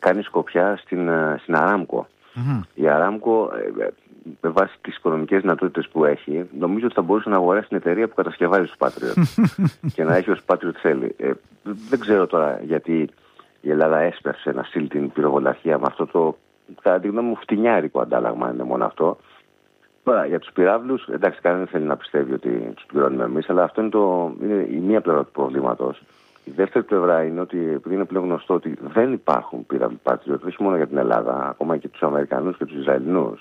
κάνει σκοπιά στην Αράμκο. Η Αράμκο, με βάση τις οικονομικές δυνατότητες που έχει, νομίζω ότι θα μπορούσε να αγοράσει την εταιρεία που κατασκευάζει τους Patriot και να έχει ως Patriot θέλει. Δεν ξέρω τώρα γιατί η Ελλάδα έσπευσε να στείλει την πυροβολαρχία με αυτό το, κατά τη γνώμη μου, φτηνιάρικο αντάλλαγμα είναι μόνο αυτό. Τώρα, για τους πυράβλους, εντάξει, κανένα δεν θέλει να πιστεύει ότι τους πληρώνουμε εμείς, αλλά αυτό είναι η μία πλευρά του προβλήματος. Η δεύτερη πλευρά είναι ότι, επειδή είναι πλέον γνωστό ότι δεν υπάρχουν πύραυλοι Patriot, όχι μόνο για την Ελλάδα, ακόμα και τους Αμερικανούς και τους Ισραηλινούς,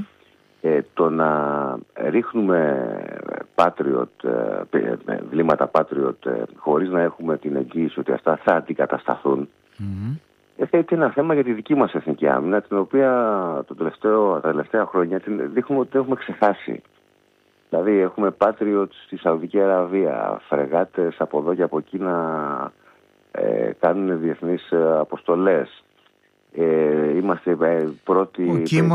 το να ρίχνουμε Patriot, βλήματα Patriot, χωρίς να έχουμε την εγγύηση ότι αυτά θα αντικατασταθούν, είναι ένα θέμα για τη δική μας εθνική άμυνα, την οποία τα τελευταία χρόνια δείχνουμε ότι έχουμε ξεχάσει. Δηλαδή έχουμε Patriot στη Σαουδική Αραβία, φρεγάτες από εδώ και από εκεί να κάνουν διεθνείς αποστολές. Είμαστε πρώτοι.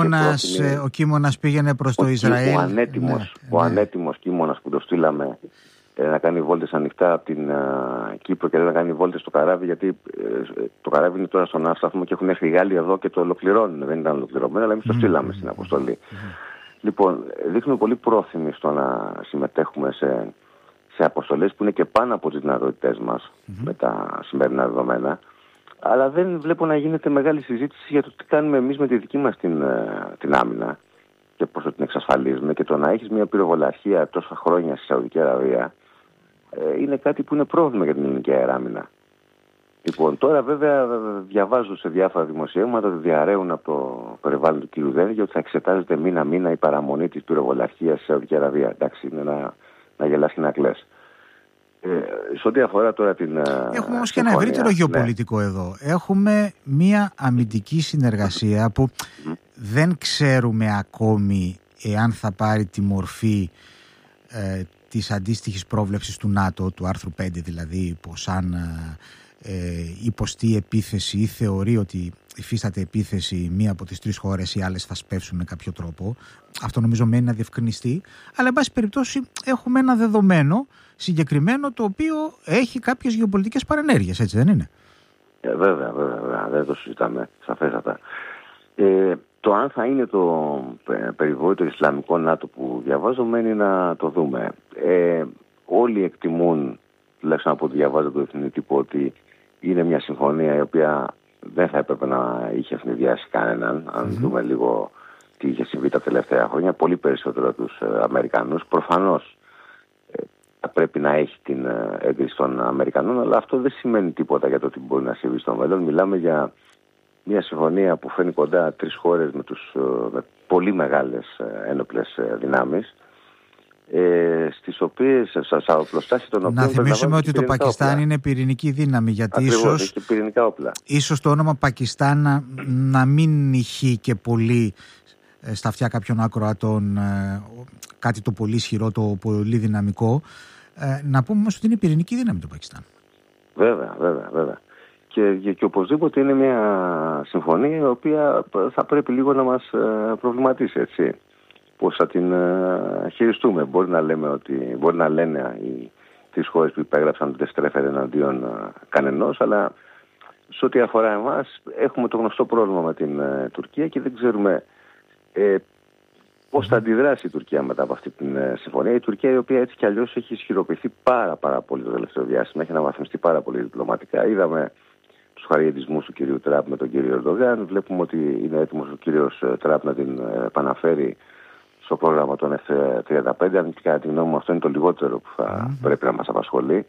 Ο Κίμωνας πήγαινε προς το Ισραήλ. Ο ανέτοιμος Κίμωνας που το στείλαμε να κάνει βόλτες ανοιχτά από την Κύπρο και να κάνει βόλτες στο καράβι, γιατί το καράβι είναι τώρα στον ναύσταθμο και έχουν έρθει οι Γάλλοι εδώ και το ολοκληρώνουν. Δεν ήταν ολοκληρωμένο, αλλά εμείς το στείλαμε στην αποστολή. Λοιπόν, δείχνουμε πολύ πρόθυμοι στο να συμμετέχουμε σε αποστολές που είναι και πάνω από τις δυνατότητές μας με τα σημερινά δεδομένα. Αλλά δεν βλέπω να γίνεται μεγάλη συζήτηση για το τι κάνουμε εμείς με τη δική μας την άμυνα και πώς την εξασφαλίζουμε. Και το να έχεις μια πυροβολαρχία τόσα χρόνια στη Σαουδική Αραβία είναι κάτι που είναι πρόβλημα για την ελληνική αεράμυνα. Λοιπόν, τώρα βέβαια διαβάζω σε διάφορα δημοσιεύματα ότι διαρρέουν από το περιβάλλον του κ. Δένδια ότι θα εξετάζεται μήνα-μήνα η παραμονή της πυροβολαρχίας στη Σαουδική Αραβία. Εντάξει, είναι να γελάς και να κλαις. Σε ό,τι αφορά τώρα την. Έχουμε όμως και ένα ευρύτερο γεωπολιτικό εδώ. Έχουμε μία αμυντική συνεργασία που δεν ξέρουμε ακόμη εάν θα πάρει τη μορφή της αντίστοιχης πρόβλεψης του ΝΑΤΟ, του άρθρου 5 δηλαδή, πως αν υποστεί επίθεση ή θεωρεί ότι υφίσταται επίθεση μία από τις τρεις χώρες, οι άλλες θα σπεύσουν με κάποιο τρόπο. Αυτό νομίζω μένει να διευκρινιστεί. Αλλά εν πάση περιπτώσει έχουμε ένα δεδομένο συγκεκριμένο το οποίο έχει κάποιες γεωπολιτικές παρενέργειες, έτσι δεν είναι? Βέβαια, δεν το συζητάμε σαφέστατα. Το αν θα είναι το περιβόητο Ισλαμικό ΝΑΤΟ που διαβάζω μένει να το δούμε. Όλοι εκτιμούν, τουλάχιστον από ό,τι διαβάζω το διεθνή τύπο, ότι είναι μια συμφωνία η οποία δεν θα έπρεπε να είχε ευνηδιάσει κανέναν. Αν δούμε λίγο τι είχε συμβεί τα τελευταία χρόνια, πολύ περισσότερο τους Αμερικανούς. Προφανώς θα πρέπει να έχει την έγκριση των Αμερικανών, αλλά αυτό δεν σημαίνει τίποτα για το τι μπορεί να συμβεί στο μέλλον. Μιλάμε για μια συμφωνία που φέρνει κοντά τρεις χώρες με πολύ μεγάλες ένοπλες δυνάμεις, στις οποίες, στα οπλοστάσια των οποίων. Να θυμίσουμε ότι το Πακιστάν είναι πυρηνική δύναμη, γιατί ίσως και πυρηνικά όπλα. Ίσως το όνομα Πακιστάν να μην ηχεί και πολύ στα αυτιά κάποιων ακροατών, κάτι το πολύ ισχυρό, το πολύ δυναμικό. Να πούμε όμως ότι είναι πυρηνική δύναμη το Πακιστάν. Βέβαια. Και οπωσδήποτε είναι μια συμφωνία η οποία θα πρέπει λίγο να μας προβληματίσει, έτσι. Πώς θα την χειριστούμε. Μπορεί να λένε οι τρεις χώρες που υπέγραψαν ότι δεν στρέφεται εναντίον κανενός, αλλά σε ό,τι αφορά εμάς έχουμε το γνωστό πρόβλημα με την Τουρκία και δεν ξέρουμε πώς θα αντιδράσει η Τουρκία μετά από αυτή την συμφωνία. Η Τουρκία, η οποία έτσι κι αλλιώς έχει ισχυροποιηθεί πάρα πολύ το τελευταίο διάστημα, έχει αναβαθμιστεί πάρα πολύ διπλωματικά. Είδαμε τους χαριετισμούς του κυρίου Τραμπ με τον κύριο Ερντογάν. Βλέπουμε ότι είναι έτοιμος ο κύριος Τραμπ να την επαναφέρει στο πρόγραμμα των F-35. Αν και κατά τη γνώμη μου αυτό είναι το λιγότερο που θα πρέπει να μας απασχολεί.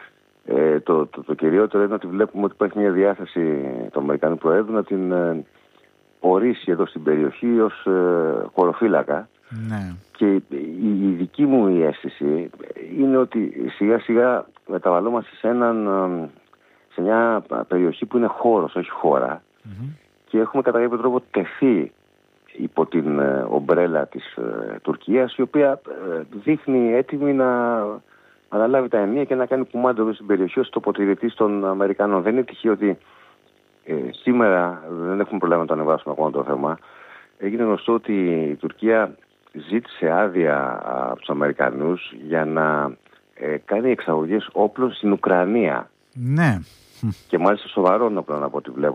Το κυριότερο είναι ότι βλέπουμε ότι υπάρχει μια διάθεση του Αμερικανού Προέδρου να την ορίσει εδώ στην περιοχή ως χωροφύλακα. Ναι. Και η δική μου η αίσθηση είναι ότι σιγά σιγά μεταβαλλόμαστε σε μια περιοχή που είναι χώρος, όχι χώρα, και έχουμε κατά κάποιο τρόπο τεθεί υπό την ομπρέλα της Τουρκίας, η οποία δείχνει έτοιμη να αναλάβει τα ενία και να κάνει κουμάντο εδώ στην περιοχή ως τοποτηρητής των Αμερικανών. Δεν είναι τυχαίο ότι σήμερα, δεν έχουμε προλάβει να το ανεβάσουμε ακόμα το θέμα, έγινε γνωστό ότι η Τουρκία ζήτησε άδεια από τους Αμερικανούς για να κάνει εξαγωγές όπλων στην Ουκρανία. Ναι. Και μάλιστα σοβαρών όπλων από ό,τι βλέπω.